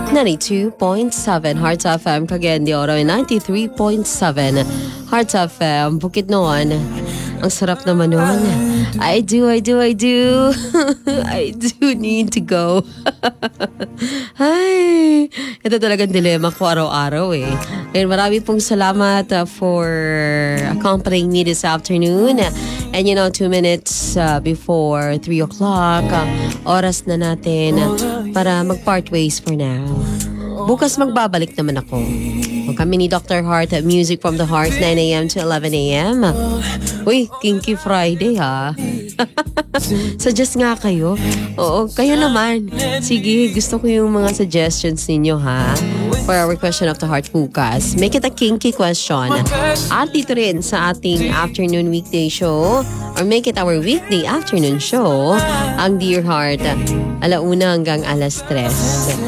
92.7 Hearts FM, Cagayan de Oro, 93.7 Hearts FM, Bukidnon. Ang sarap naman nun. I do. I do need to go. Ay, ito talagang dilema ko araw-araw eh. And marami pong salamat for accompanying me this afternoon. And 2 minutes before 3 o'clock, oras na natin para mag-part ways for now. Bukas magbabalik naman ako. Kami ni Dr. Heart at Music from the Heart, 9 a.m. to 11 a.m. Uy, Kinky Friday ha. Suggest nga kayo. Oo, kayo naman. Sige, gusto ko yung mga suggestions ninyo ha. For our question of the heart bukas. Make it a kinky question. At dito rin sa ating afternoon weekday show, or make it our weekday afternoon show, ang Dear Heart, 1:00 hanggang 3:00.